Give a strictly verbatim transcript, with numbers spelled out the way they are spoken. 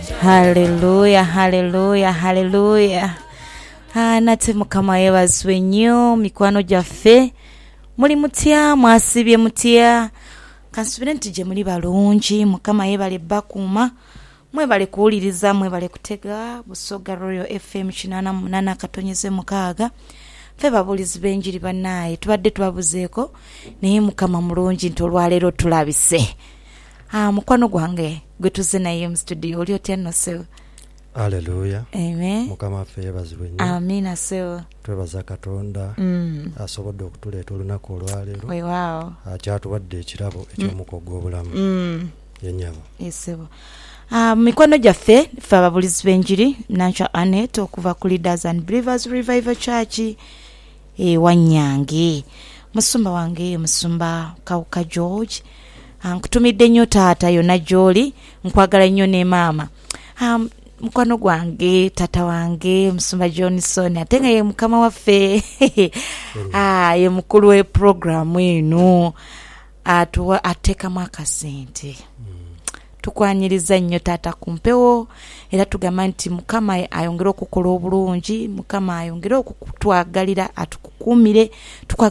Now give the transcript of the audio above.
Hallelujah, hallelujah, hallelujah. Ah, nate mukama yebazwe nnyo mikwano gyaffe. Muli mutya, mwasibye mutya? Kansubire nti gye muli balungi, mukama yebale bakuma. Mwebale kuwuliriza, mwebale kutega Busoga Royal F M kinana munana katonyeze mukaaga. Ffe babulizi b'enjiri bannaye tubadde tubabuzeeko naye mukama mulungi nti olwaleero tulabise. Ah, mukwano gwange gwe tuze naye mu studio oli otya nno sewo? Hallelujah. Amen. Mukama affe yebazibwe nnyo. Amina sewo. Twebaza Katonda Mm. asobodde okutuleeta olunaku olwaleero. Weewaawo. Akyatuwadde ekirabo eky'omuko gw'obulamu. Mm. Yennyabo. Esebo. Ah, mikwano gyaffe ffe ababulizi b'enjiri Nancha Anet okuva ku Leaders and Believers Revival Church e Wanyange. Musumba wange Musumba Kawuka George. Nkutumidde nnyo taata yonna gy'oli, nkwagala nnyo ne maama. Um, mukwano gwange tata wange Musumba Johnson ate nga ye mukama waffe. Ah, ye mukulu we program eno atuwa atekamu akasente. Tukwanyiriza nnyo taata ku mpewo era tugamba nti mukama ayongera okukola obulungi, mukama ayongera okutwagalira atukukumire,